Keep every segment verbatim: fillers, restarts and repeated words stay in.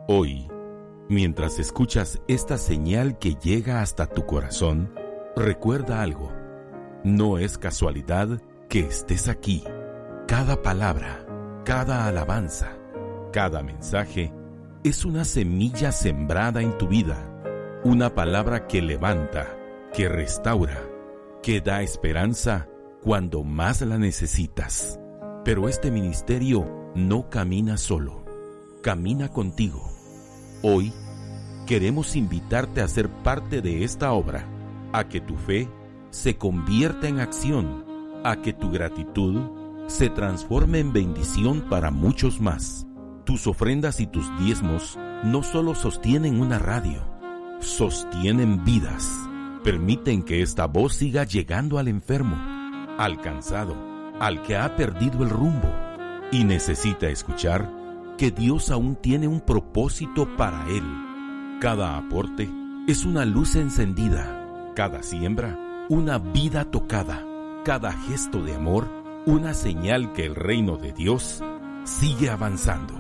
Hoy, mientras escuchas esta señal que llega hasta tu corazón, recuerda algo. No es casualidad que estés aquí. Cada palabra, cada alabanza, cada mensaje es una semilla sembrada en tu vida. Una palabra que levanta, que restaura, que da esperanza cuando más la necesitas. Pero este ministerio no camina solo, camina contigo. Hoy queremos invitarte a ser parte de esta obra, a que tu fe se convierta en acción, a que tu gratitud se transforme en bendición para muchos más. Tus ofrendas y tus diezmos no solo sostienen una radio, sostienen vidas. Permiten que esta voz siga llegando al enfermo, al cansado, al que ha perdido el rumbo y necesita escuchar que Dios aún tiene un propósito para él. Cada aporte es una luz encendida, cada siembra una vida tocada, cada gesto de amor una señal que el reino de Dios sigue avanzando.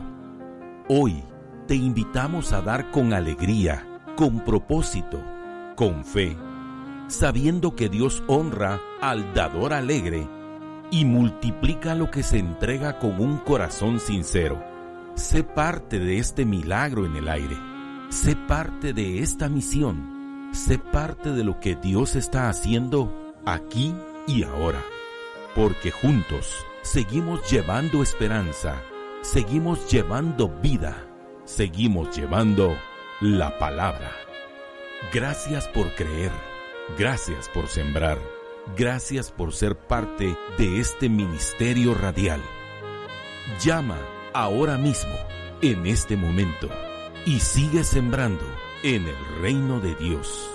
Hoy te invitamos a dar con alegría, con propósito, con fe, sabiendo que Dios honra al dador alegre y multiplica lo que se entrega con un corazón sincero. Sé parte de este milagro en el aire. Sé parte de esta misión. Sé parte de lo que Dios está haciendo aquí y ahora. Porque juntos seguimos llevando esperanza, seguimos llevando vida, seguimos llevando la palabra. Gracias por creer, gracias por sembrar, gracias por ser parte de este ministerio radial. Llama ahora mismo, en este momento, y sigue sembrando en el reino de Dios.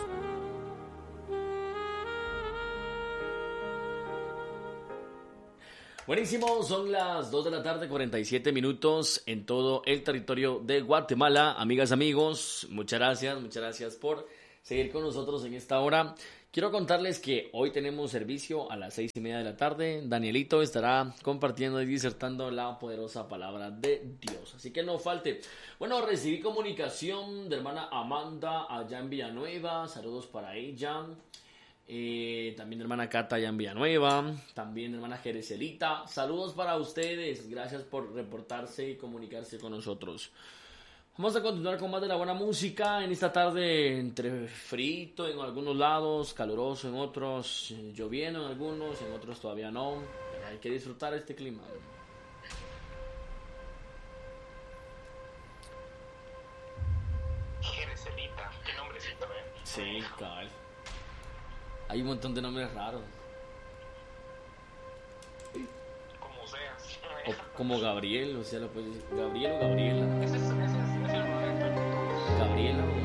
Buenísimo, son las dos de la tarde, cuarenta y siete minutos en todo el territorio de Guatemala. Amigas, amigos, muchas gracias, muchas gracias por seguir con nosotros en esta hora. Quiero contarles que hoy tenemos servicio a las seis y media de la tarde. Danielito estará compartiendo y disertando la poderosa palabra de Dios, así que no falte. Bueno, recibí comunicación de hermana Amanda allá en Villanueva, saludos para ella. Eh, también de hermana Cata allá en Villanueva, también de hermana Jerecelita, saludos para ustedes, gracias por reportarse y comunicarse con nosotros. Vamos a continuar con más de la buena música en esta tarde, entre frito en algunos lados, caluroso en otros, lloviendo en algunos, en otros todavía no. Hay que disfrutar este clima. Jerecelita, qué nombrecito, ¿eh? Sí, cabal. Hay un montón de nombres raros. Como sea. O como Gabriel, o sea, lo puedes decir Gabriel o Gabriela. Ese es, ese es, ese es el momento. Gabriela o